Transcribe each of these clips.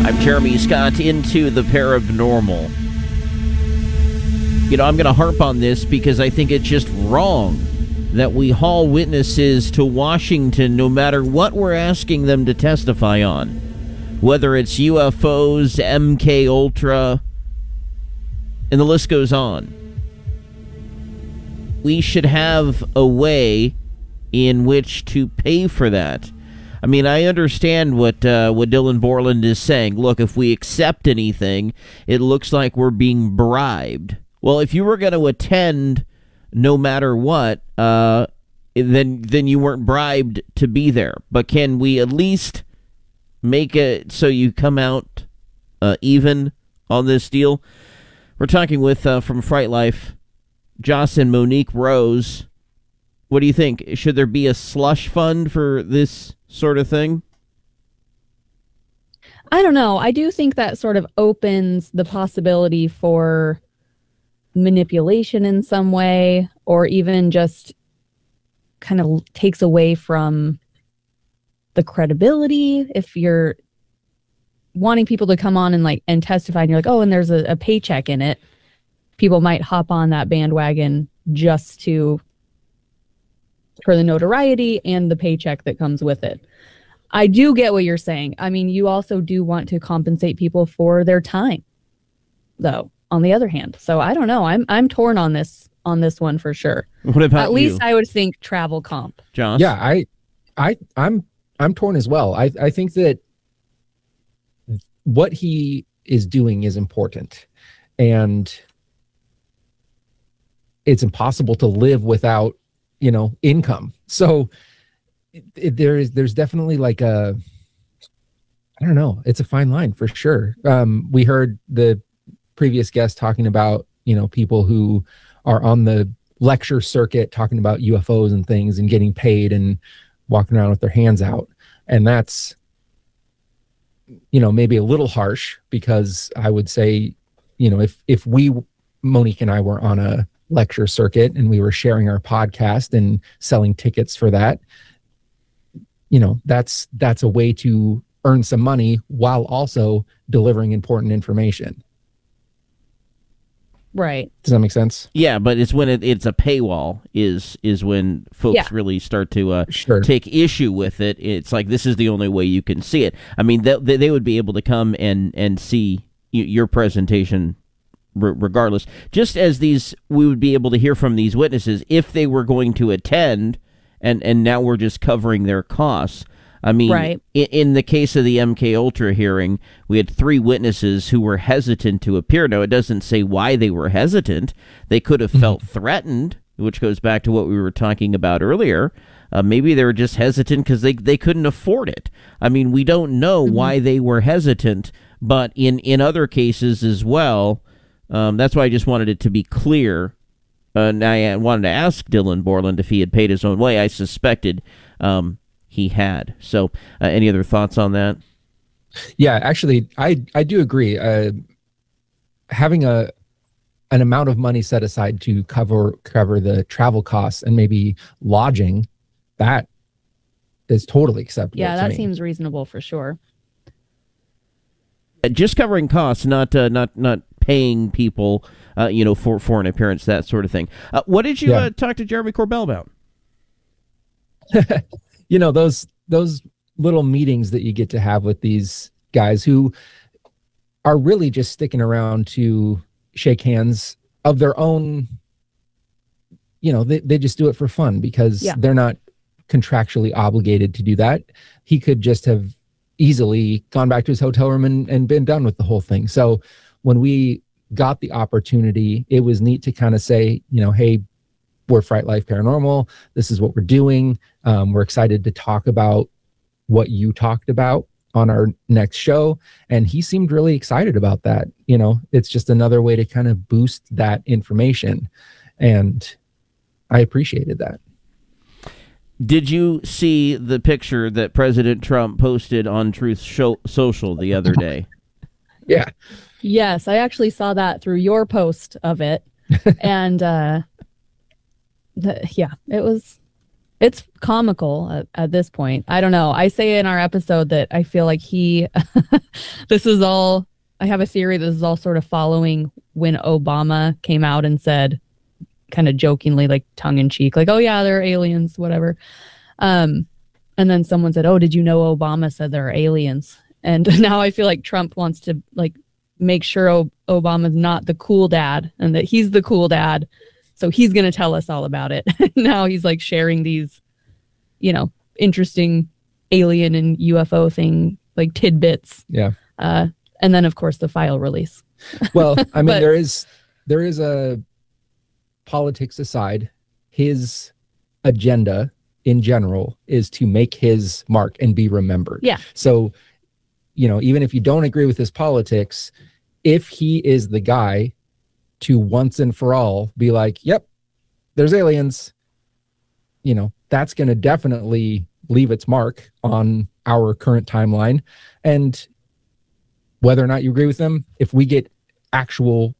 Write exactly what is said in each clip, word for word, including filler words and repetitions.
I'm Jeremy Scott into the paranormal. You know, I'm going to harp on this because I think it's just wrong that we haul witnesses to Washington no matter what we're asking them to testify on. Whether it's U F Os, M K Ultra, and the list goes on. We should have a way in which to pay for that. I mean, I understand what uh, what Dylan Borland is saying. Look, if we accept anything, it looks like we're being bribed. Well, if you were going to attend no matter what, uh, then then you weren't bribed to be there. But can we at least make it so you come out uh, even on this deal? We're talking with, uh, from Fright Life, Joss and Monique Rose. What do you think? Should there be a slush fund for this sort of thing? I don't know. I do think that sort of opens the possibility for manipulation in some way, or even just kind of takes away from the credibility. If you're wanting people to come on and like and testify and you're like, oh, and there's a, a paycheck in it, people might hop on that bandwagon just to for the notoriety and the paycheck that comes with it. I do get what you're saying. I mean, you also do want to compensate people for their time, though, on the other hand. So I don't know. I'm I'm torn on this on this one for sure. What about At least you? I would think travel comp. Joss? Yeah, I I I'm I'm torn as well. I I think that what he is doing is important, and it's impossible to live without, you know, income. So it, it, there is, there's definitely like a, I don't know, it's a fine line for sure. Um, we heard the previous guest talking about, you know, people who are on the lecture circuit talking about U F Os and things and getting paid and walking around with their hands out. And that's, you know, maybe a little harsh, because I would say, you know, if, if we, Monique and I were on a lecture circuit and we were sharing our podcast and selling tickets for that, you know, that's that's a way to earn some money while also delivering important information. Right. Does that make sense? Yeah, but it's when it, it's a paywall is is when folks Yeah. really start to uh, Sure. take issue with it. It's like, this is the only way you can see it. I mean, they, they would be able to come and, and see y- your presentation regardless, just as these, we would be able to hear from these witnesses if they were going to attend, and and now we're just covering their costs. I mean, Right. in, in the case of the M K Ultra hearing, we had three witnesses who were hesitant to appear. Now, it doesn't say why they were hesitant. They could have felt threatened, which goes back to what we were talking about earlier. Uh, maybe they were just hesitant because they, they couldn't afford it. I mean, we don't know mm-hmm. why they were hesitant, but in, in other cases as well. Um, that's why I just wanted it to be clear. Uh, and I wanted to ask Dylan Borland if he had paid his own way. I suspected um, he had. So uh, any other thoughts on that? Yeah, actually, I, I do agree. Uh, having a an amount of money set aside to cover cover the travel costs and maybe lodging, that is totally acceptable. Yeah, to that me. seems reasonable for sure. Just covering costs, not uh, not not paying people, uh, you know, for, for an appearance, that sort of thing. Uh, what did you Yeah. uh, talk to Jeremy Corbell about? You know, those those little meetings that you get to have with these guys who are really just sticking around to shake hands of their own. You know, they, they just do it for fun because Yeah. they're not contractually obligated to do that. He could just have easily gone back to his hotel room and, and been done with the whole thing. So when we got the opportunity, it was neat to kind of say, you know, hey, we're Fright Life Paranormal. This is what we're doing. Um, we're excited to talk about what you talked about on our next show. And he seemed really excited about that. You know, it's just another way to kind of boost that information. And I appreciated that. Did you see the picture that President Trump posted on Truth Show- Social the other day? Yeah. Yes, I actually saw that through your post of it. and uh, the, yeah, it was It's comical at, at this point. I don't know. I say in our episode that I feel like he, this is all, I have a theory this is all sort of following when Obama came out and said, kind of jokingly, like tongue in cheek, like, oh yeah, they're aliens, whatever. Um, and then someone said, oh, did you know Obama said there are aliens? And now I feel like Trump wants to like make sure o- Obama's not the cool dad and that he's the cool dad. So he's going to tell us all about it. Now he's like sharing these, you know, interesting alien and U F O thing, like tidbits. Yeah. Uh, and then, of course, the file release. Well, I mean, But- there is there is a politics aside. His agenda in general is to make his mark and be remembered. Yeah. So, you know, even if you don't agree with his politics, if he is the guy to once and for all be like, yep, there's aliens, you know, that's going to definitely leave its mark on our current timeline. And whether or not you agree with them, if we get actual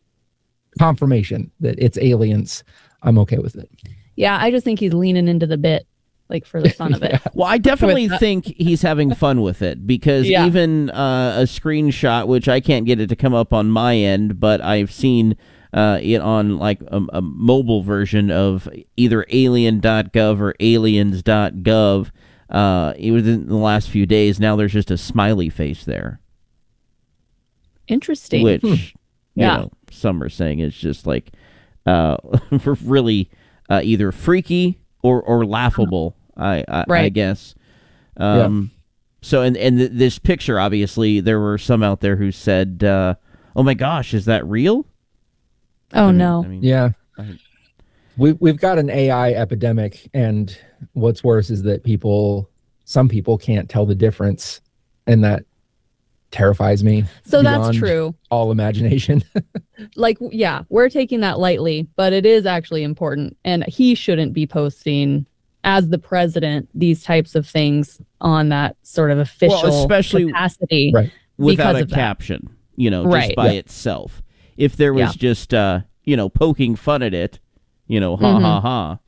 confirmation that it's aliens, I'm okay with it. Yeah, I just think he's leaning into the bit, like for the fun of it. Well, I definitely With that- think he's having fun with it because Yeah. even uh, a screenshot, which I can't get it to come up on my end, but I've seen uh, it on like a, a mobile version of either alien dot gov or aliens dot gov. Uh, it was in the last few days. Now there's just a smiley face there, Interesting. which you Yeah. know some are saying is just like uh, really uh, either freaky or or laughable. I I, I Right. guess. Um, So and and th- this picture, obviously, there were some out there who said, uh, "Oh my gosh, is that real?" oh, I mean- no. I mean, Yeah. I- We, we've got an A I epidemic, and what's worse is that people, some people can't tell the difference, and that terrifies me. So that's beyond true. all imagination. Like, yeah, we're taking that lightly, but it is actually important. And he shouldn't be posting, as the president, these types of things on that sort of official especially- capacity. Right. without because a of that. caption, you know, Right. just by Yeah. itself. If there was Yeah. just, uh, you know, poking fun at it, you know, ha Mhm. ha ha.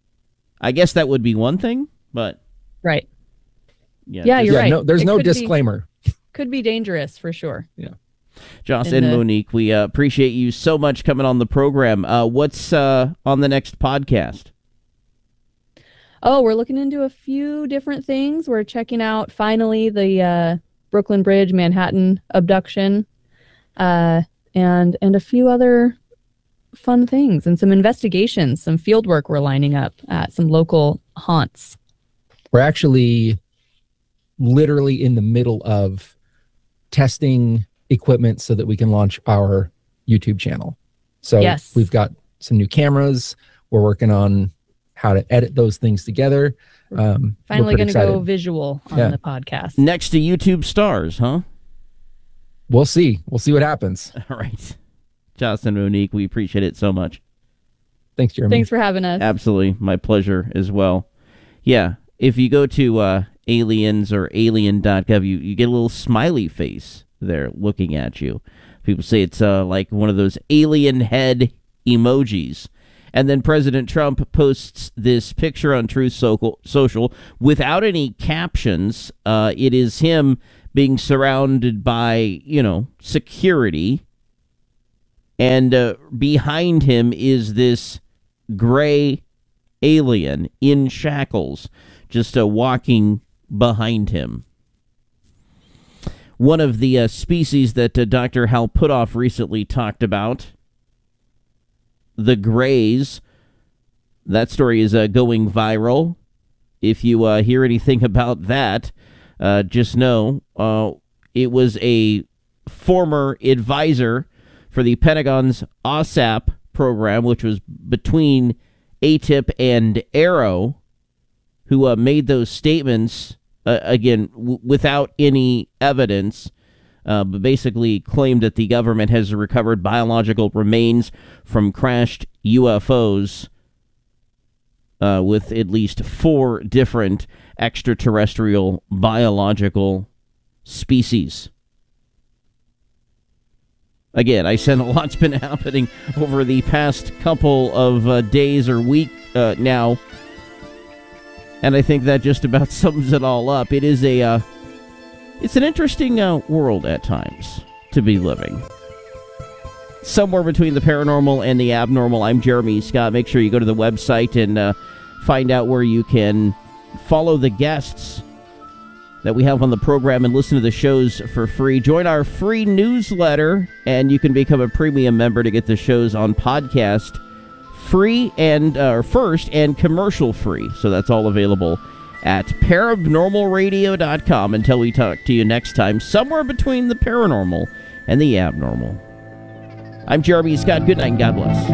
I guess that would be one thing, but Right. yeah, Yeah, just- you're yeah, right. no, there's It no could be- disclaimer. Could be dangerous for sure. Joss in and the- Monique, we uh, appreciate you so much coming on the program. Uh, what's uh, on the next podcast? Oh, we're looking into a few different things. We're checking out finally the uh, Brooklyn Bridge Manhattan abduction, uh, and and a few other fun things and some investigations, some field work we're lining up at some local haunts. We're actually literally in the middle of testing equipment so that we can launch our YouTube channel. So Yes. we've got some new cameras. We're working on how to edit those things together. Um, we're Finally pretty going to go excited. visual on Yeah. the podcast. Next to YouTube stars, huh? We'll see. We'll see what happens. All right. Joss and Monique, we appreciate it so much. Thanks, Jeremy. Thanks for having us. Absolutely. My pleasure as well. Yeah. If you go to uh, aliens or alien dot gov, you, you get a little smiley face there looking at you. People say it's uh, like one of those alien head emojis. And then President Trump posts this picture on Truth Social, social without any captions. Uh, it is him being surrounded by, you know, security. And uh, behind him is this gray alien in shackles, just uh, walking behind him. One of the uh, species that uh, Doctor Hal Puthoff recently talked about, the Greys. That story is uh, going viral. If you uh, hear anything about that, uh, just know uh, it was a former advisor for the Pentagon's OSAP program, which was between A T I P and AARO, who uh, made those statements, uh, again, w- without any evidence, uh, but basically claimed that the government has recovered biological remains from crashed U F Os uh, with at least four different extraterrestrial biological species. Again, I said a lot's been happening over the past couple of uh, days or week uh, now And I think that just about sums it all up. It is a, uh, it's an interesting uh, world at times to be living. Somewhere between the paranormal and the abnormal. I'm Jeremy Scott. Make sure you go to the website and uh, find out where you can follow the guests that we have on the program and listen to the shows for free. Join our free newsletter, and you can become a premium member to get the shows on podcast free and uh, first and commercial free. So that's all available at paranormal radio dot com. Until we talk to you next time, somewhere between the paranormal and the abnormal. I'm Jeremy Scott. Good night and God bless.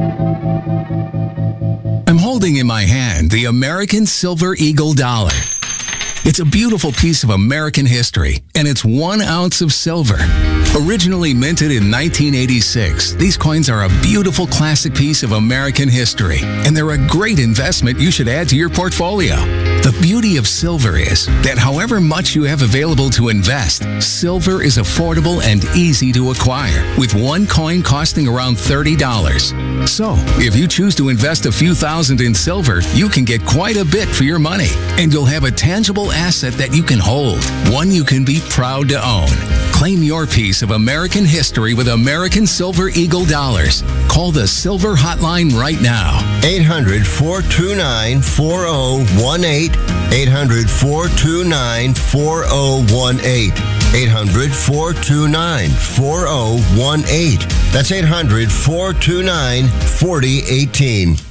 I'm holding in my hand the American Silver Eagle dollar. It's a beautiful piece of American history, and it's one ounce of silver. Originally minted in nineteen eighty-six, these coins are a beautiful classic piece of American history, and they're a great investment you should add to your portfolio. The beauty of silver is that however much you have available to invest, silver is affordable and easy to acquire, with one coin costing around thirty dollars. So, if you choose to invest a few thousand in silver, you can get quite a bit for your money, and you'll have a tangible asset that you can hold, one you can be proud to own. Claim your piece of American history with American Silver Eagle dollars. Call the Silver Hotline right now. eight hundred, four two nine, four oh one eight. eight hundred, four two nine, four oh one eight. eight hundred, four two nine, four oh one eight. That's eight hundred, four two nine, four oh one eight.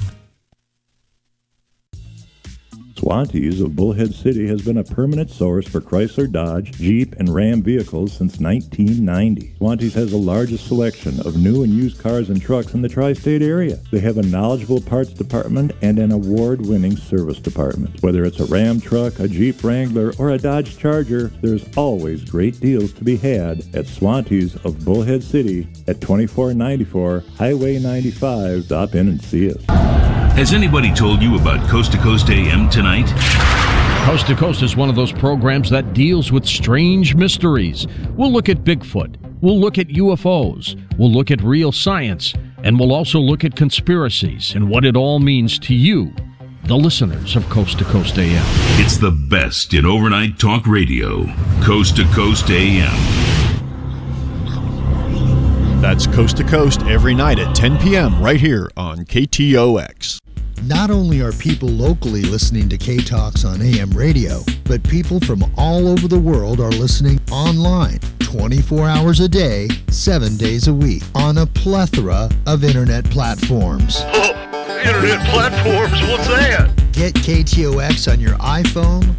Swantees of Bullhead City has been a permanent source for Chrysler, Dodge, Jeep, and Ram vehicles since nineteen ninety. Swantees has the largest selection of new and used cars and trucks in the tri-state area. They have a knowledgeable parts department and an award-winning service department. Whether it's a Ram truck, a Jeep Wrangler, or a Dodge Charger, there's always great deals to be had at Swantees of Bullhead City at twenty-four ninety-four Highway ninety-five. Stop in and see us. Has anybody told you about Coast to Coast A M tonight? Coast to Coast is one of those programs that deals with strange mysteries. We'll look at Bigfoot. We'll look at U F Os. We'll look at real science. And we'll also look at conspiracies and what it all means to you, the listeners of Coast to Coast A M. It's the best in overnight talk radio. Coast to Coast A M. That's Coast to Coast every night at ten p.m. right here on K T O X. Not only are people locally listening to K-Talks on A M radio, but people from all over the world are listening online twenty-four hours a day, seven days a week on a plethora of internet platforms. Oh, internet platforms? What's that? Get K T O X on your iPhone,